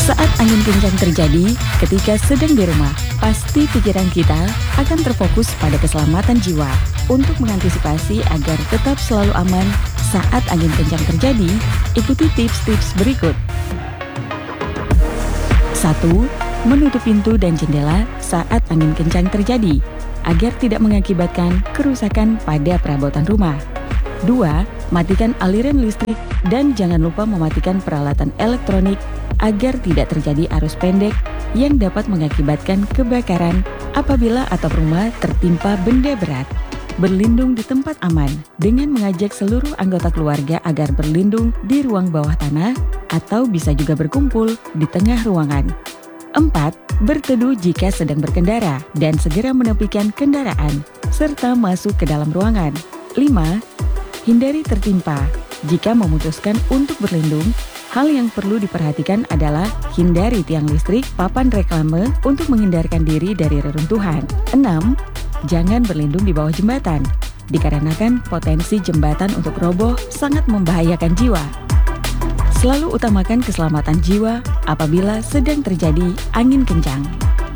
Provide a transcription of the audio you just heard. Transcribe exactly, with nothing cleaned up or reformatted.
Saat angin kencang terjadi ketika sedang di rumah, pasti pikiran kita akan terfokus pada keselamatan jiwa. Untuk mengantisipasi agar tetap selalu aman saat angin kencang terjadi, ikuti tips-tips berikut. satu. Menutup pintu dan jendela saat angin kencang terjadi, agar tidak mengakibatkan kerusakan pada perabotan rumah. dua. Matikan aliran listrik dan jangan lupa mematikan peralatan elektronik agar tidak terjadi arus pendek yang dapat mengakibatkan kebakaran apabila atap rumah tertimpa benda berat. Berlindung di tempat aman dengan mengajak seluruh anggota keluarga agar berlindung di ruang bawah tanah atau bisa juga berkumpul di tengah ruangan. empat. Berteduh jika sedang berkendara dan segera menepikan kendaraan serta masuk ke dalam ruangan. lima. Hindari tertimpa. Jika memutuskan untuk berlindung, hal yang perlu diperhatikan adalah hindari tiang listrik, papan reklame untuk menghindarkan diri dari reruntuhan. enam. Jangan berlindung di bawah jembatan, dikarenakan potensi jembatan untuk roboh sangat membahayakan jiwa. Selalu utamakan keselamatan jiwa apabila sedang terjadi angin kencang.